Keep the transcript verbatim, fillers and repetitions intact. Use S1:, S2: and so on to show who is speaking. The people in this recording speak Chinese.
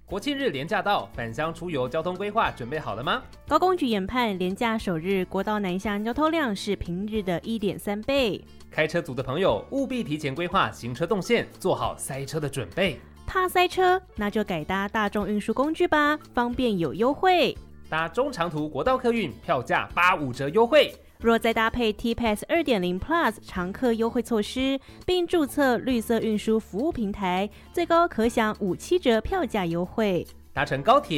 S1: 国庆日连假到，返乡出游交通规划准备好了吗？
S2: 高工局研判，连假首日国道南向交通量是平日的 一点三倍。
S1: 开车族的朋友务必提前规划行车动线，做好塞车的准备。
S2: 怕塞车，那就改搭大众运输工具吧，方便有优惠。
S1: 搭中长途国道客运，票价八五折优惠。
S2: 若再搭配 T-Pass 二点零 Plus 常客优惠措施，并注册绿色运输服务平台，最高可享五七折票价优惠。
S1: 搭乘高铁